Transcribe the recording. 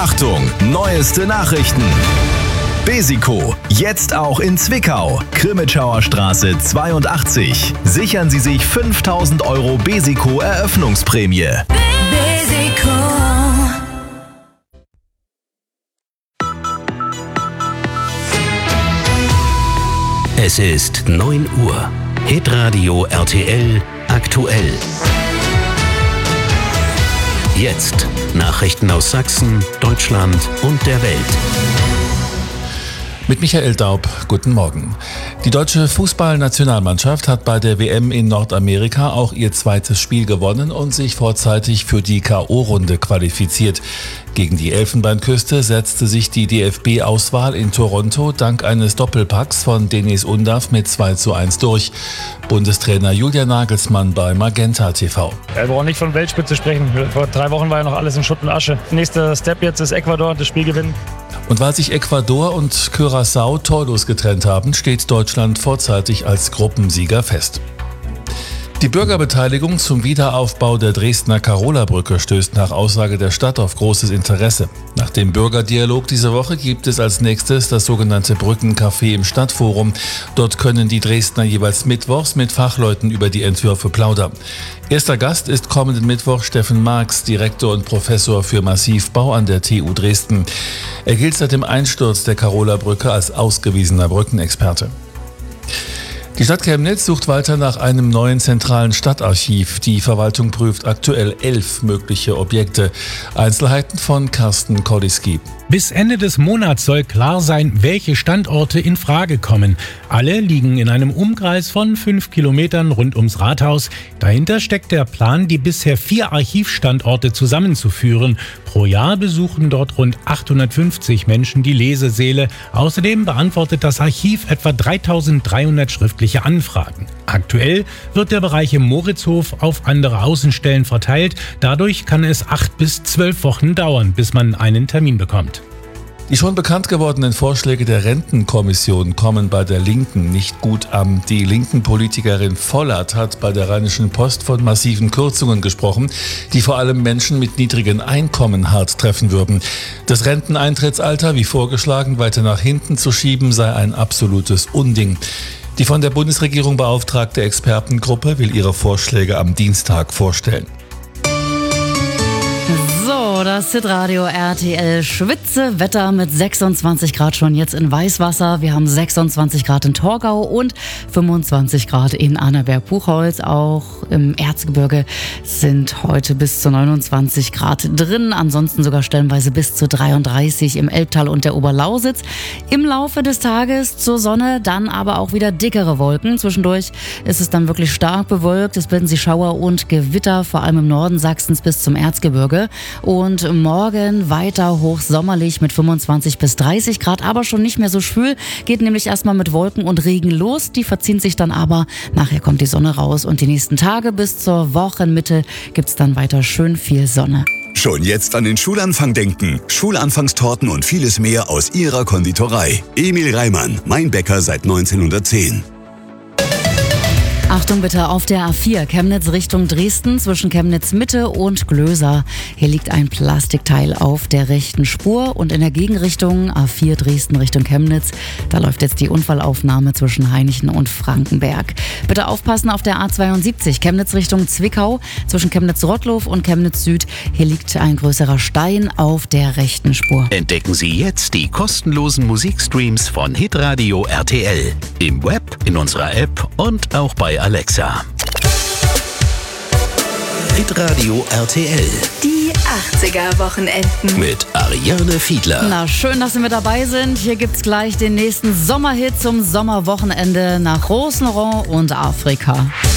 Achtung, neueste Nachrichten. Besico, jetzt auch in Zwickau. Krimitschauer Straße 82. Sichern Sie sich 5.000 € Besico Eröffnungsprämie. Besico. Es ist 9 Uhr. Hitradio RTL aktuell. Jetzt Nachrichten aus Sachsen, Deutschland und der Welt. Mit Michael Daub, guten Morgen. Die deutsche Fußballnationalmannschaft hat bei der WM in Nordamerika auch ihr zweites Spiel gewonnen und sich vorzeitig für die K.O.-Runde qualifiziert. Gegen die Elfenbeinküste setzte sich die DFB-Auswahl in Toronto dank eines Doppelpacks von Deniz Undav mit 2:1 durch. Bundestrainer Julian Nagelsmann bei Magenta TV. Wir brauchen nicht von Weltspitze sprechen. Vor 3 Wochen war ja noch alles in Schutt und Asche. Nächster Step jetzt ist Ecuador, das Spiel gewinnen. Und weil sich Ecuador und Curaçao torlos getrennt haben, steht Deutschland vorzeitig als Gruppensieger fest. Die Bürgerbeteiligung zum Wiederaufbau der Dresdner Karola-Brücke stößt nach Aussage der Stadt auf großes Interesse. Nach dem Bürgerdialog diese Woche gibt es als nächstes das sogenannte Brückencafé im Stadtforum. Dort können die Dresdner jeweils mittwochs mit Fachleuten über die Entwürfe plaudern. Erster Gast ist kommenden Mittwoch Steffen Marx, Direktor und Professor für Massivbau an der TU Dresden. Er gilt seit dem Einsturz der Karola-Brücke als ausgewiesener Brückenexperte. Die Stadt Chemnitz sucht weiter nach einem neuen zentralen Stadtarchiv. Die Verwaltung prüft aktuell 11 mögliche Objekte. Einzelheiten von Carsten Koliski. Bis Ende des Monats soll klar sein, welche Standorte in Frage kommen. Alle liegen in einem Umkreis von 5 Kilometern rund ums Rathaus. Dahinter steckt der Plan, die bisher 4 Archivstandorte zusammenzuführen. Pro Jahr besuchen dort rund 850 Menschen die Lesesäle. Außerdem beantwortet das Archiv etwa 3.300 schriftliche Anfragen. Aktuell wird der Bereich im Moritzhof auf andere Außenstellen verteilt. Dadurch kann es 8 bis 12 Wochen dauern, bis man einen Termin bekommt. Die schon bekannt gewordenen Vorschläge der Rentenkommission kommen bei der Linken nicht gut an. Die linken Politikerin Vollert hat bei der Rheinischen Post von massiven Kürzungen gesprochen, die vor allem Menschen mit niedrigen Einkommen hart treffen würden. Das Renteneintrittsalter, wie vorgeschlagen, weiter nach hinten zu schieben, sei ein absolutes Unding. Die von der Bundesregierung beauftragte Expertengruppe will ihre Vorschläge am Dienstag vorstellen. So, das Hitradio RTL Schwitzewetter mit 26 Grad schon jetzt in Weißwasser. Wir haben 26 Grad in Torgau und 25 Grad in Annaberg-Buchholz. Auch im Erzgebirge sind heute bis zu 29 Grad drin. Ansonsten sogar stellenweise bis zu 33 im Elbtal und der Oberlausitz. Im Laufe des Tages zur Sonne, dann aber auch wieder dickere Wolken. Zwischendurch ist es dann wirklich stark bewölkt. Es bilden sich Schauer und Gewitter, vor allem im Norden Sachsens bis zum Erzgebirge. Und morgen weiter hochsommerlich mit 25 bis 30 Grad, aber schon nicht mehr so schwül. Geht nämlich erstmal mit Wolken und Regen los. Die verziehen sich dann aber. Nachher kommt die Sonne raus und die nächsten Tage bis zur Wochenmitte gibt's dann weiter schön viel Sonne. Schon jetzt an den Schulanfang denken. Schulanfangstorten und vieles mehr aus Ihrer Konditorei. Emil Reimann, mein Bäcker seit 1910. Achtung bitte auf der A4 Chemnitz Richtung Dresden zwischen Chemnitz Mitte und Glöser. Hier liegt ein Plastikteil auf der rechten Spur und in der Gegenrichtung A4 Dresden Richtung Chemnitz, da läuft jetzt die Unfallaufnahme zwischen Hainichen und Frankenberg. Bitte aufpassen auf der A72 Chemnitz Richtung Zwickau zwischen Chemnitz-Rottlow und Chemnitz Süd. Hier liegt ein größerer Stein auf der rechten Spur. Entdecken Sie jetzt die kostenlosen Musikstreams von Hitradio RTL. Im Web, in unserer App und auch bei Alexa. Hitradio RTL. Die 80er-Wochenenden. Mit Ariane Fiedler. Na, schön, dass Sie mit dabei sind. Hier gibt's gleich den nächsten Sommerhit zum Sommerwochenende nach Rosenron und Afrika.